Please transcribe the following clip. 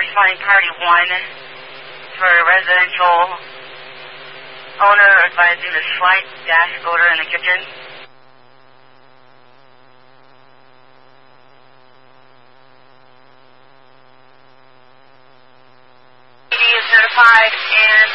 responding party 1 for residential owner advising a slight gas odor in the kitchen. PD is notified and